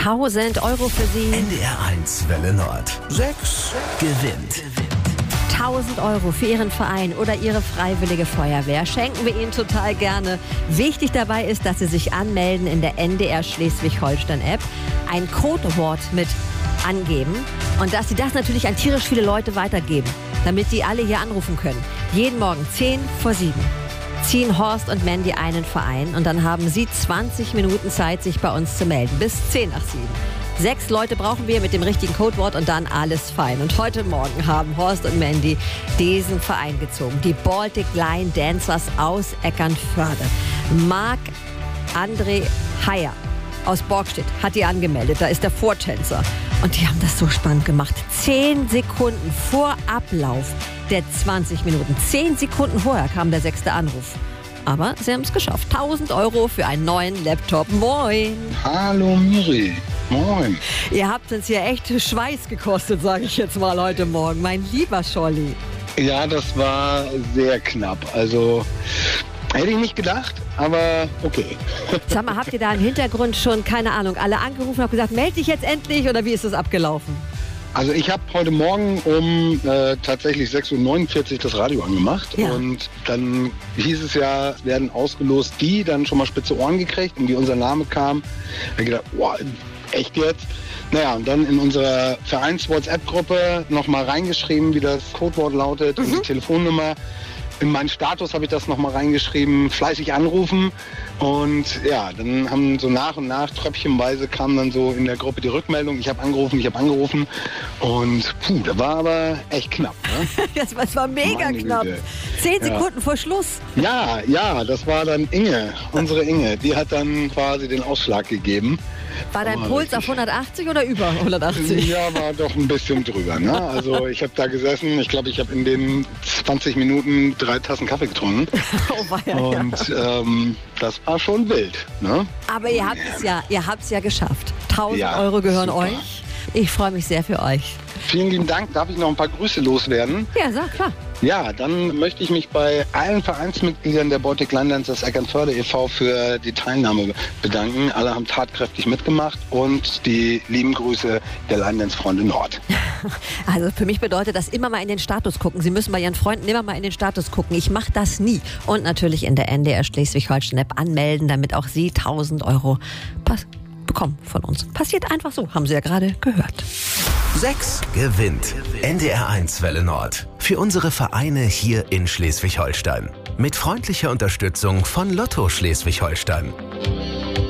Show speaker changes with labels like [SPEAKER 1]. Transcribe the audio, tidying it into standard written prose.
[SPEAKER 1] 1.000 Euro für Sie.
[SPEAKER 2] NDR1 Welle Nord. 6 gewinnt.
[SPEAKER 1] 1.000 Euro für Ihren Verein oder Ihre freiwillige Feuerwehr schenken wir Ihnen total gerne. Wichtig dabei ist, dass Sie sich anmelden in der NDR Schleswig-Holstein-App, ein Codewort mit angeben und dass Sie das natürlich an tierisch viele Leute weitergeben, damit die alle hier anrufen können. Jeden Morgen 6:50 ziehen Horst und Mandy einen Verein und dann haben Sie 20 Minuten Zeit, sich bei uns zu melden. Bis 6:50. 6 Leute brauchen wir mit dem richtigen Codewort und dann alles fein. Und heute Morgen haben Horst und Mandy diesen Verein gezogen. Die Baltic Line Dancers aus Eckernförde. Marc-André Heyer aus Borgstedt hat die angemeldet. Da ist der Vortänzer. Und die haben das so spannend gemacht. 10 Sekunden vor Ablauf der 20 Minuten. 10 Sekunden vorher kam der 6. Anruf. Aber sie haben es geschafft. 1.000 Euro für einen neuen Laptop. Moin.
[SPEAKER 3] Hallo Miri. Moin.
[SPEAKER 1] Ihr habt uns hier echt Schweiß gekostet, sage ich jetzt mal heute Morgen. Mein lieber Scholli.
[SPEAKER 3] Ja, das war sehr knapp. Also hätte ich nicht gedacht, aber okay.
[SPEAKER 1] Sag mal, habt ihr da im Hintergrund schon, keine Ahnung, alle angerufen und gesagt, melde dich jetzt endlich oder wie ist das abgelaufen?
[SPEAKER 3] Also ich habe heute Morgen um tatsächlich 6:49 Uhr das Radio angemacht.
[SPEAKER 1] Ja.
[SPEAKER 3] Und dann hieß es ja, es werden ausgelost die, dann schon mal spitze Ohren gekriegt und wie unser Name kam, habe ich gedacht, wow, echt jetzt? Naja, und dann in unserer Vereins-WhatsApp-Gruppe nochmal reingeschrieben, wie das Codewort lautet und die Telefonnummer. In meinen Status habe ich das nochmal reingeschrieben, fleißig anrufen. Und ja, dann haben so nach und nach, tröpfchenweise kam dann so in der Gruppe die Rückmeldung, ich habe angerufen. Und da war aber echt knapp. Ne?
[SPEAKER 1] Das war mega
[SPEAKER 3] Meine
[SPEAKER 1] knapp.
[SPEAKER 3] Güte.
[SPEAKER 1] 10 Sekunden vor Schluss.
[SPEAKER 3] Ja, das war dann Inge, unsere Inge. Die hat dann quasi den Ausschlag gegeben.
[SPEAKER 1] War dein Puls auf 180 oder über 180?
[SPEAKER 3] Ja, war doch ein bisschen drüber. Ne? Also ich habe da gesessen, ich glaube, ich habe in den 20 Minuten 3 Tassen Kaffee getrunken.
[SPEAKER 1] Oh, weia,
[SPEAKER 3] Und das war schon wild. Ne?
[SPEAKER 1] Aber ihr habt es ja geschafft. 1.000 Euro gehören
[SPEAKER 3] super.
[SPEAKER 1] euch. Ich freue mich sehr für euch.
[SPEAKER 3] Vielen lieben Dank. Darf ich noch ein paar Grüße loswerden?
[SPEAKER 1] Ja, sag, klar.
[SPEAKER 3] Ja, dann möchte ich mich bei allen Vereinsmitgliedern der Baltic Line Dancers Eckernförde e.V. für die Teilnahme bedanken. Alle haben tatkräftig mitgemacht und die lieben Grüße der Line Dance Freunde Nord.
[SPEAKER 1] Also für mich bedeutet das immer mal in den Status gucken. Sie müssen bei Ihren Freunden immer mal in den Status gucken. Ich mache das nie. Und natürlich in der NDR Schleswig-Holstein-App anmelden, damit auch Sie 1.000 Euro bekommen von uns. Passiert einfach so, haben Sie ja gerade gehört.
[SPEAKER 2] 6 gewinnt. NDR1 Welle Nord. Für unsere Vereine hier in Schleswig-Holstein. Mit freundlicher Unterstützung von Lotto Schleswig-Holstein.